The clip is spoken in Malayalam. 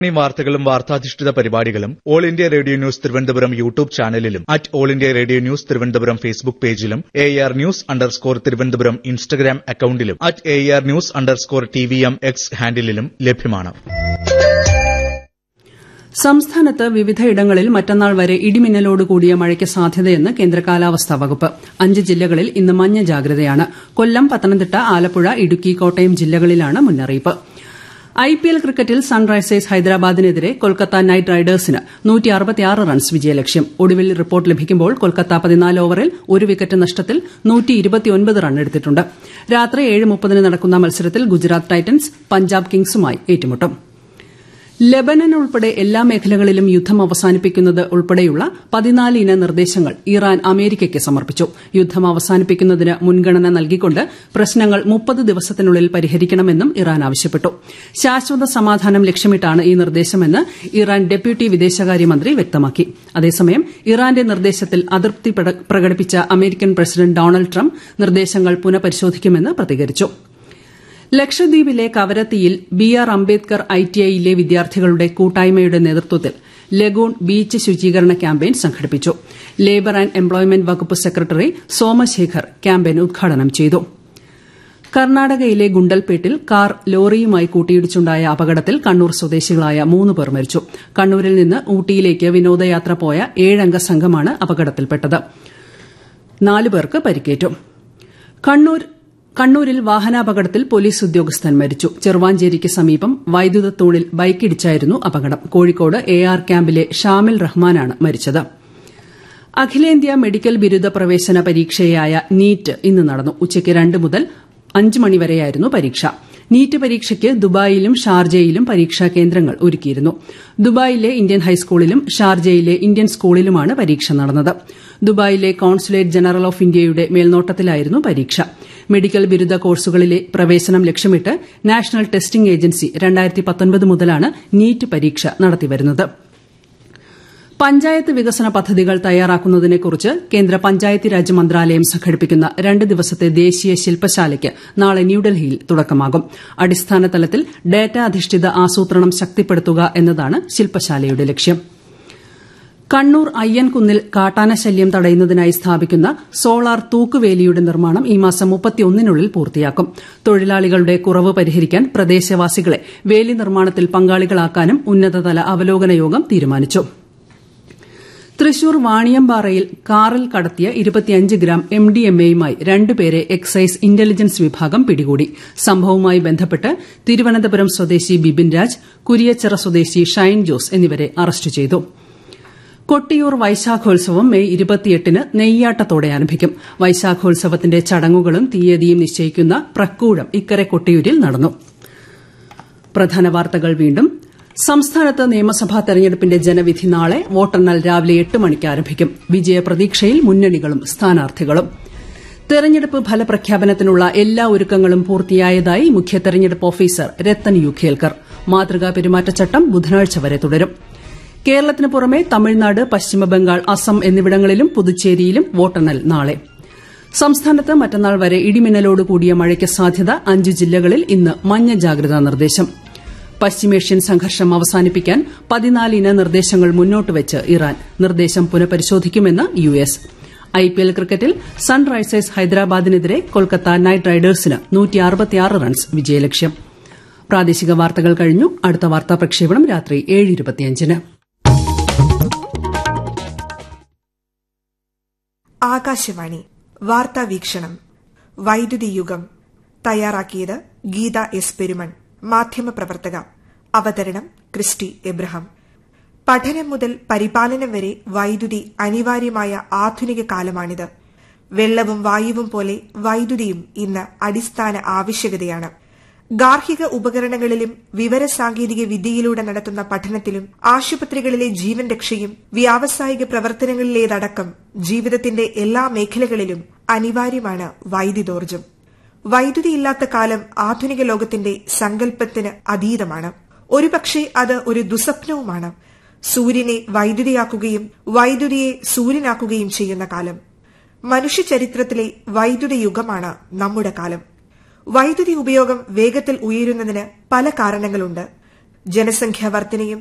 വാർത്തകളും വാർത്താധിഷ്ഠിത പരിപാടികളും all India radio news Thiruvananthapuram YouTube ചാനലിലും @all India radio news Thiruvananthapuram Facebook പേജിലും AR_News_തിരുവനന്തപുരം ഇൻസ്റ്റഗ്രാം അക്കൌണ്ടിലും @AR_News_TVM X ഹാൻഡിലും ലഭ്യമാണ്. സംസ്ഥാനത്ത് വിവിധയിടങ്ങളിൽ മറ്റന്നാൾ വരെ ഇടിമിന്നലോട് കൂടിയ മഴയ്ക്ക് സാധ്യതയെന്ന് കേന്ദ്ര കാലാവസ്ഥാ വകുപ്പ്. 5 ജില്ലകളിൽ ഇന്ന് മഞ്ഞ ജാഗ്രതയാണ്. കൊല്ലം, പത്തനംതിട്ട, ആലപ്പുഴ, ഇടുക്കി, കോട്ടയം ജില്ലകളിലാണ് മുന്നറിയിപ്പ്. IPL ക്രിക്കറ്റിൽ സൺറൈസേഴ്സ് ഹൈദരാബാദിനെതിരെ കൊൽക്കത്ത നൈറ്റ് റൈഡേഴ്സിന് 166 റൺസ് വിജയലക്ഷ്യം. ഒടുവിൽ റിപ്പോർട്ട് ലഭിക്കുമ്പോൾ കൊൽക്കത്ത 14 ഓവറിൽ 1 വിക്കറ്റ് നഷ്ടത്തിൽ 129 റൺ എടുത്തിട്ടുണ്ട്. രാത്രി 7:30 നടക്കുന്ന മത്സരത്തിൽ ഗുജറാത്ത് ടൈറ്റൻസ് പഞ്ചാബ് കിങ്സുമായി ഏറ്റുമുട്ടും. ലെബനൻ ഉൾപ്പെടെ എല്ലാ മേഖലകളിലും യുദ്ധം അവസാനിപ്പിക്കുന്നത് ഉൾപ്പെടെയുള്ള 14 ഇന നിർദ്ദേശങ്ങൾ ഇറാൻ അമേരിക്കയ്ക്ക് സമർപ്പിച്ചു. യുദ്ധം അവസാനിപ്പിക്കുന്നതിന് മുൻഗണന നൽകിക്കൊണ്ട് പ്രശ്നങ്ങൾ 30 ദിവസത്തിനുള്ളിൽ പരിഹരിക്കണമെന്നും ഇറാൻ ആവശ്യപ്പെട്ടു. ശാശ്വത സമാധാനം ലക്ഷ്യമിട്ടാണ് ഈ നിർദ്ദേശമെന്ന് ഇറാൻ ഡെപ്യൂട്ടി വിദേശകാര്യമന്ത്രി വ്യക്തമാക്കി. അതേസമയം ഇറാന്റെ നിർദ്ദേശത്തിൽ അതൃപ്തി പ്രകടിപ്പിച്ച അമേരിക്കൻ പ്രസിഡന്റ് ഡൊണാൾഡ് ട്രംപ് നിർദ്ദേശങ്ങൾ പുനഃപരിശോധിക്കുമെന്ന് പ്രതികരിച്ചു. ലക്ഷദ്വീപിലെ കവരത്തിയിൽ BR അംബേദ്കർ ITIയിലെ വിദ്യാർത്ഥികളുടെ കൂട്ടായ്മയുടെ നേതൃത്വത്തിൽ ലഗൂൺ ബീച്ച് ശുചീകരണ ക്യാമ്പയിൻ സംഘടിപ്പിച്ചു. ലേബർ ആന്റ് എംപ്ലോയ്മെന്റ് വകുപ്പ് സെക്രട്ടറി സോമശേഖർ ക്യാമ്പയിൻ ഉദ്ഘാടനം ചെയ്തു. കർണാടകയിലെ ഗുണ്ടൽപേട്ടിൽ കാർ ലോറിയുമായി കൂട്ടിയിടിച്ചുണ്ടായ അപകടത്തിൽ കണ്ണൂർ സ്വദേശികളായ 3 പേർ മരിച്ചു. കണ്ണൂരിൽ നിന്ന് ഊട്ടിയിലേക്ക് വിനോദയാത്ര പോയ 7 അംഗ സംഘമാണ് അപകടത്തിൽപ്പെട്ടത്. 4 പേർക്ക് പരിക്കേറ്റു. കണ്ണൂരിൽ വാഹനാപകടത്തിൽ പോലീസ് ഉദ്യോഗസ്ഥൻ മരിച്ചു. ചെറുവാഞ്ചേരിക്ക് സമീപം വൈദ്യുത തൂണിൽ ബൈക്കിടിച്ചായിരുന്നു അപകടം. കോഴിക്കോട് AR ക്യാമ്പിലെ ഷാമിൽ റഹ്മാനാണ് മരിച്ചത്. അഖിലേന്ത്യാ മെഡിക്കൽ ബിരുദ പ്രവേശന പരീക്ഷയായ നീറ്റ് ഇന്ന് നടന്നു. ഉച്ചയ്ക്ക് 2 മുതൽ 5 മണിവരെയായിരുന്നു പരീക്ഷ. നീറ്റ് പരീക്ഷയ്ക്ക് ദുബായിലും ഷാർജയിലും പരീക്ഷാ കേന്ദ്രങ്ങൾ ഒരുക്കിയിരുന്നു. ദുബായിലെ ഇന്ത്യൻ ഹൈസ്കൂളിലും ഷാർജയിലെ ഇന്ത്യൻ സ്കൂളിലുമാണ് പരീക്ഷ നടന്നത്. ദുബായിലെ കോൺസുലേറ്റ് ജനറൽ ഓഫ് ഇന്ത്യയുടെ മേൽനോട്ടത്തിലായിരുന്നു പരീക്ഷ. മെഡിക്കൽ ബിരുദ കോഴ്സുകളിലെ പ്രവേശനം ലക്ഷ്യമിട്ട് നാഷണൽ ടെസ്റ്റിംഗ് ഏജൻസി 2019 മുതലാണ് നീറ്റ് പരീക്ഷ നടത്തിവരുന്നത്. പഞ്ചായത്ത് വികസന പദ്ധതികൾ തയ്യാറാക്കുന്നതിനെക്കുറിച്ച് കേന്ദ്ര പഞ്ചായത്തി രാജ് മന്ത്രാലയം സംഘടിപ്പിക്കുന്ന 2 ദിവസത്തെ ദേശീയ ശില്പശാലയ്ക്ക് നാളെ ന്യൂഡൽഹിയിൽ തുടക്കമാകും. അടിസ്ഥാന തലത്തിൽ ഡാറ്റ അധിഷ്ഠിത ആസൂത്രണം ശക്തിപ്പെടുത്തുക എന്നതാണ് ശില്പശാലയുടെ ലക്ഷ്യം. കണ്ണൂർ അയ്യൻകുന്നിൽ കാട്ടാന ശല്യം തടയുന്നതിനായി സ്ഥാപിക്കുന്ന സോളാർ തൂക്കുവേലിയുടെ നിർമ്മാണം ഈ മാസം 31-നുള്ളിൽ പൂർത്തിയാക്കും. തൊഴിലാളികളുടെ കുറവ് പരിഹരിക്കാൻ പ്രദേശവാസികളെ വേലി നിർമ്മാണത്തിൽ പങ്കാളികളാക്കാനും ഉന്നതതല അവലോകന യോഗം തീരുമാനിച്ചു. തൃശൂർ വാണിയമ്പാറയിൽ കാറിൽ കടത്തിയ 25 ഗ്രാം MDMAയുമായി 2 പേരെ എക്സൈസ് ഇന്റലിജൻസ് വിഭാഗം പിടികൂടി. സംഭവവുമായി ബന്ധപ്പെട്ട് തിരുവനന്തപുരം സ്വദേശി ബിബിൻ രാജ്, കുരിയച്ചിറ സ്വദേശി ഷൈൻ ജോസ് എന്നിവരെ അറസ്റ്റ് ചെയ്തു. കൊട്ടിയൂർ വൈശാഖോത്സവം മെയ് 28-ന് നെയ്യാട്ടത്തോടെ ആരംഭിക്കും. വൈശാഖോത്സവത്തിന്റെ ചടങ്ങുകളും തീയതിയും നിശ്ചയിക്കുന്ന പ്രക്കൂഴം ഇക്കരെ കൊട്ടിയൂരിൽ നടന്നു. പ്രധാന വാർത്തകൾ വീണ്ടും. സംസ്ഥാനത്ത് നിയമസഭാ തെരഞ്ഞെടുപ്പിന്റെ ജനവിധി നാളെ. വോട്ടെണ്ണൽ രാവിലെ 8 മണിക്ക് ആരംഭിക്കും. വിജയപ്രതീക്ഷയിൽ മുന്നണികളും സ്ഥാനാർത്ഥികളും. തെരഞ്ഞെടുപ്പ് ഫലപ്രഖ്യാപനത്തിനുള്ള എല്ലാ ഒരുക്കങ്ങളും പൂർത്തിയായതായി മുഖ്യ തെരഞ്ഞെടുപ്പ് ഓഫീസർ രത്തൻ യു ഖേൽക്കർ. മാതൃകാ പെരുമാറ്റച്ചട്ടം ബുധനാഴ്ച വരെ തുടരും. കേരളത്തിന് പുറമെ തമിഴ്നാട്, പശ്ചിമബംഗാൾ, അസം എന്നിവിടങ്ങളിലും പുതുച്ചേരിയിലും വോട്ടെണ്ണൽ നാളെ. സംസ്ഥാനത്ത് മറ്റന്നാൾ വരെ ഇടിമിന്നലോട് കൂടിയ മഴയ്ക്ക് സാധ്യത. 5 ജില്ലകളിൽ ഇന്ന് മഞ്ഞ ജാഗ്രതാ നിർദ്ദേശം. പശ്ചിമേഷ്യൻ സംഘർഷം അവസാനിപ്പിക്കാൻ 14 ഇന നിർദ്ദേശങ്ങൾ മുന്നോട്ടുവച്ച് ഇറാൻ. നിർദ്ദേശം പുനഃപരിശോധിക്കുമെന്ന് US. IPL ക്രിക്കറ്റിൽ സൺറൈസേഴ്സ് ഹൈദരാബാദിനെതിരെ കൊൽക്കത്ത നൈറ്റ് റൈഡേഴ്സിന് 166 റൺസ് വിജയലക്ഷ്യം. പ്രാദേശിക വാർത്തകൾ കഴിഞ്ഞു. അടുത്ത വാർത്താ പ്രക്ഷേപണം രാത്രി 7:25-ന്. ആകാശവാണി വാർത്താ വീക്ഷണം. വൈദ്യുതി യുഗം. തയ്യാറാക്കിയത് ഗീത എസ് പെരുമൺ. മാധ്യമപ്രവർത്തക. അവതരണം ക്രിസ്റ്റി എബ്രഹാം. പഠനം മുതൽ പരിപാലനം വരെ വൈദ്യുതി അനിവാര്യമായ ആധുനിക കാലമാണിത്. വെള്ളവും വായുവും പോലെ വൈദ്യുതിയും ഇന്ന് അടിസ്ഥാന ആവശ്യകതയാണ്. ഗാർഹിക ഉപകരണങ്ങളിലും വിവരസാങ്കേതിക വിദ്യയിലൂടെ നടത്തുന്ന പഠനത്തിലും ആശുപത്രികളിലെ ജീവൻ രക്ഷയും വ്യാവസായിക പ്രവർത്തനങ്ങളിലേതടക്കം ജീവിതത്തിന്റെ എല്ലാ മേഖലകളിലും അനിവാര്യമാണ് വൈദ്യുതോർജ്ജം. വൈദ്യുതിയില്ലാത്ത കാലം ആധുനിക ലോകത്തിന്റെ സങ്കല്പത്തിന് അതീതമാണ്. ഒരുപക്ഷെ അത് ഒരു ദുസ്വപ്നവുമാണ്. സൂര്യനെ വൈദ്യുതിയാക്കുകയും വൈദ്യുതിയെ സൂര്യനാക്കുകയും ചെയ്യുന്ന കാലം. മനുഷ്യചരിത്രത്തിലെ വൈദ്യുത യുഗമാണ് നമ്മുടെ കാലം. വൈദ്യുതി ഉപയോഗം വേഗത്തിൽ ഉയരുന്നതിന് പല കാരണങ്ങളുണ്ട്. ജനസംഖ്യാ വർധനയും